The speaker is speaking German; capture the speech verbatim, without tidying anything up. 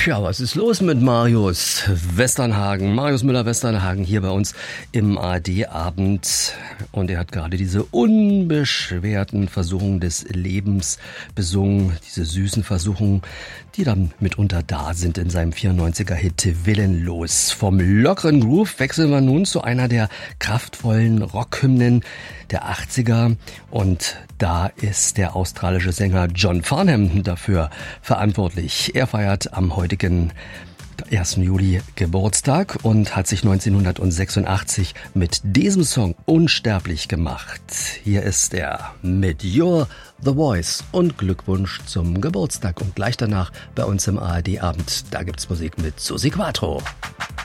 Ja, was ist los mit Marius Westernhagen? Marius Müller-Westernhagen hier bei uns im A R D-Abend. Und er hat gerade diese unbeschwerten Versuchungen des Lebens besungen, diese süßen Versuchungen, die dann mitunter da sind in seinem vierundneunziger-Hit Willenlos. Vom lockeren Groove wechseln wir nun zu einer der kraftvollen Rockhymnen der achtziger. Und da ist der australische Sänger John Farnham dafür verantwortlich. Er feiert am heutigen ersten Juli Geburtstag und hat sich neunzehnhundertsechsundachtzig mit diesem Song unsterblich gemacht. Hier ist er mit You're the Voice und Glückwunsch zum Geburtstag. Und gleich danach bei uns im A R D-Abend, da gibt's Musik mit Susi Quatro.